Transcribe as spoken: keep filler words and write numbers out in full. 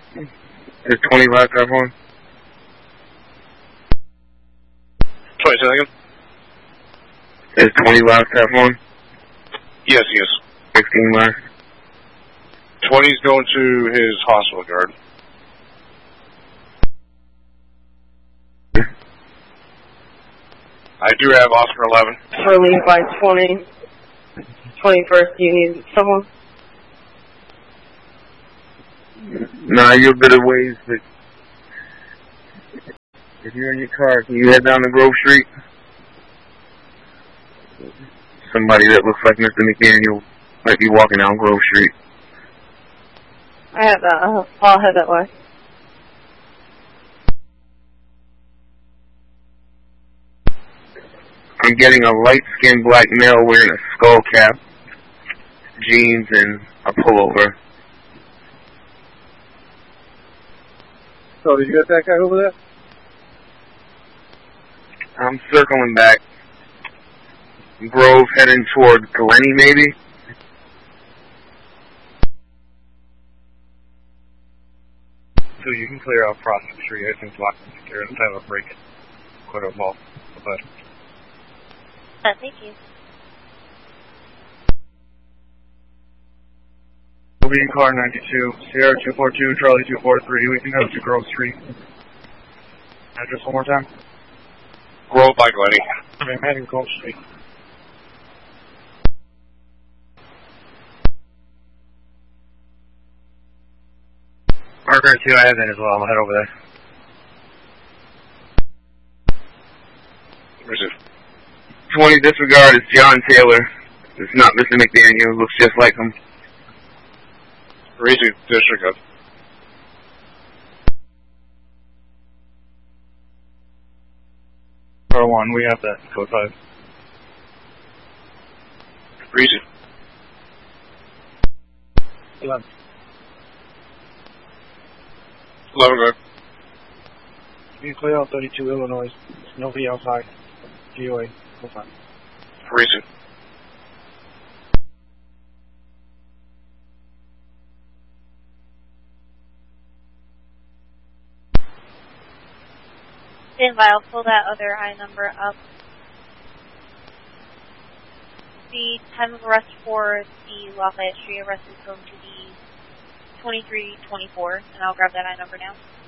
Is twenty laptop on? twenty seconds. Is twenty laptop on? Yes, yes. sixteen left. twenty's going to his hospital guard. I do have Oscar eleven. Relieved by twenty. twenty-first, do you need someone? Nah, you're a bit of ways, but if you're in your car, can you head down to Grove Street? Somebody that looks like Mister McDaniel might be walking down Grove Street. I have that. I'll, I'll head that way. I'm getting a light-skinned black male wearing a skull cap, jeans, and a pullover. So, did you get that guy over there? I'm circling back. Grove heading toward Glenny, maybe? So you can clear out Prospect Street. I think lock and secure and have a break. Quite a ball. But Uh, thank you. we'll be in car ninety-two, Sierra two four two, Charlie two four three. We can go to Grove Street. Address one more time. Grove by Glenny. I'm heading Grove Street. Parker two, I have that as well. I'll head over there. Where's it? twenty disregard is John Taylor. It's not Mister McDaniel. Looks just like him. Raising disregard. Car one, we have that. Code five. Reason. eleven. eleven good. You can clear out thirty-two Illinois. Nobody outside. G O A. Go fine. Reason. Stand by, I'll pull that other I number up. The time of arrest for the Lafayette Street arrest is going to be twenty-three twenty-four, and I'll grab that I number now.